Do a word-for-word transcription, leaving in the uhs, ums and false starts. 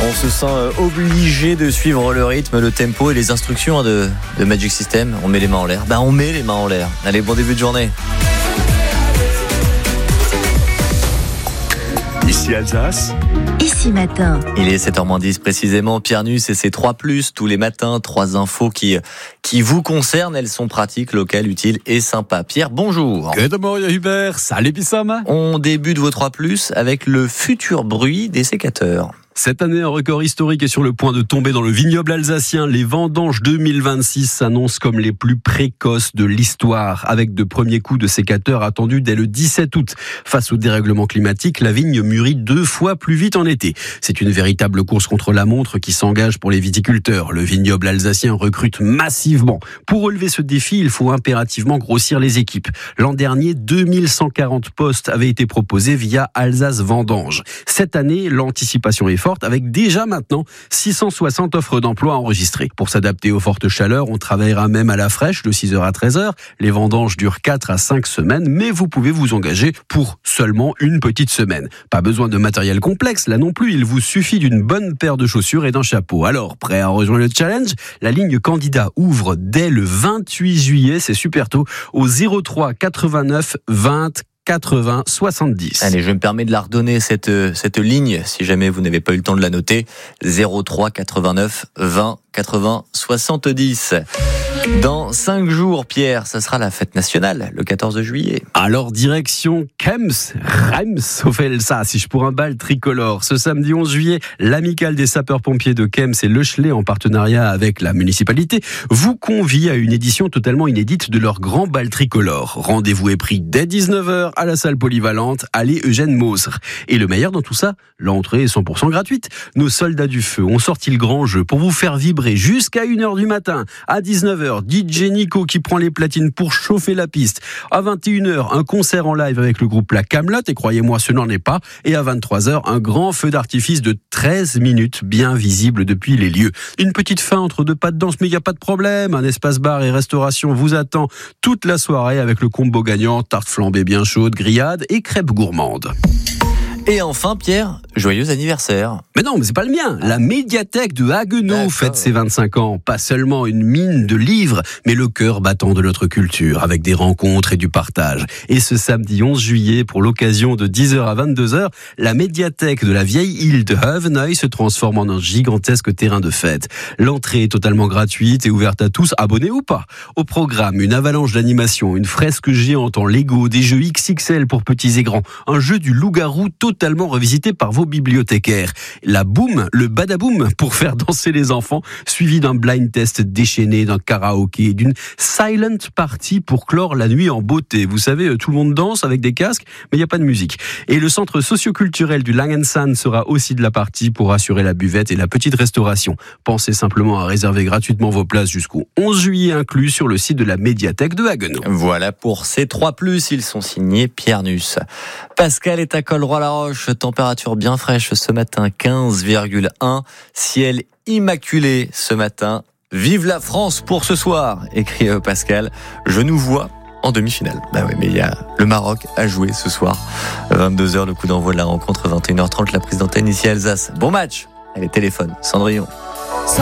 On se sent obligé de suivre le rythme, le tempo et les instructions de, de Magic System. On met les mains en l'air. Ben on met les mains en l'air. Allez, bon début de journée. Ici Alsace. Ici matin. Il est sept heures moins dix précisément. Pierre Nuss et ses trois plus tous les matins. Trois infos qui, qui vous concernent. Elles sont pratiques, locales, utiles et sympas. Pierre, bonjour. Good morning Hubert. Salut Bissam. On débute vos trois plus avec le futur bruit des sécateurs. Cette année, un record historique est sur le point de tomber dans le vignoble alsacien. Les vendanges deux mille vingt-six s'annoncent comme les plus précoces de l'histoire, avec de premiers coups de sécateurs attendus dès le dix-sept août. Face au dérèglement climatique, la vigne mûrit deux fois plus vite en été. C'est une véritable course contre la montre qui s'engage pour les viticulteurs. Le vignoble alsacien recrute massivement. Pour relever ce défi, il faut impérativement grossir les équipes. L'an dernier, deux mille cent quarante postes avaient été proposés via Alsace Vendanges. Cette année, l'anticipation est forte, avec déjà maintenant six cent soixante offres d'emploi enregistrées. Pour s'adapter aux fortes chaleurs, on travaillera même à la fraîche de six heures à treize heures. Les vendanges durent quatre à cinq semaines, mais vous pouvez vous engager pour seulement une petite semaine. Pas besoin de matériel complexe, là non plus, il vous suffit d'une bonne paire de chaussures et d'un chapeau. Alors, prêt à rejoindre le challenge ? La ligne candidat ouvre dès le vingt-huit juillet, c'est super tôt, au zéro trois quatre-vingt-neuf vingt quatre-vingts soixante-dix. Allez, je me permets de la redonner, cette, cette ligne, si jamais vous n'avez pas eu le temps de la noter. zéro trois quatre-vingt-neuf vingt quatre-vingts soixante-dix. Dans cinq jours, Pierre, ça sera la fête nationale, le quatorze juillet. Alors, direction Kems, Reims, au Elsace, pour un bal tricolore. Ce samedi onze juillet, l'amicale des sapeurs-pompiers de Kems et Le Chelet, en partenariat avec la municipalité, vous convie à une édition totalement inédite de leur grand bal tricolore. Rendez-vous est pris dès dix-neuf heures à la salle polyvalente, allée Eugène Mausre. Et le meilleur dans tout ça, l'entrée est cent pour cent gratuite. Nos soldats du feu ont sorti le grand jeu pour vous faire vibrer jusqu'à une heure du matin. À dix-neuf heures, D J Nico qui prend les platines pour chauffer la piste. À vingt et une heures, un concert en live avec le groupe La Camelote, et croyez-moi, ce n'en est pas. Et à vingt-trois heures, un grand feu d'artifice de treize minutes, bien visible depuis les lieux. Une petite fin entre deux pas de danse, mais il n'y a pas de problème. Un espace bar et restauration vous attend toute la soirée avec le combo gagnant, tarte flambée bien chaude, grillade et crêpes gourmandes. Et enfin, Pierre, joyeux anniversaire. Mais non, mais c'est pas le mien. La médiathèque de Haguenau fête ses vingt-cinq ans. Pas seulement une mine de livres, mais le cœur battant de notre culture, avec des rencontres et du partage. Et ce samedi onze juillet, pour l'occasion de dix heures à vingt-deux heures, la médiathèque de la vieille île de Haveneuil se transforme en un gigantesque terrain de fête. L'entrée est totalement gratuite et ouverte à tous, abonnés ou pas. Au programme, une avalanche d'animation, une fresque géante en Lego, des jeux X X L pour petits et grands, un jeu du loup-garou totalement revisité par vos bibliothécaires. La boum, le badaboum pour faire danser les enfants, suivi d'un blind test déchaîné, d'un karaoké, d'une silent party pour clore la nuit en beauté. Vous savez, tout le monde danse avec des casques, mais il n'y a pas de musique. Et le centre socio-culturel du Langensan sera aussi de la partie pour assurer la buvette et la petite restauration. Pensez simplement à réserver gratuitement vos places jusqu'au onze juillet inclus sur le site de la médiathèque de Haguenau. Voilà pour ces trois plus, ils sont signés Pierre Nuss. Pascal est à Colroy-la-Roche, température bien fraîche ce matin, quinze virgule un, ciel immaculé ce matin. Vive la France pour ce soir, écrit Pascal. Je nous vois en demi-finale. Bah oui, mais il y a le Maroc à jouer ce soir. vingt-deux heures, le coup d'envoi de la rencontre, vingt et une heures trente, la prise d'antenne ici à Alsace. Bon match. Allez, téléphone, Cendrillon.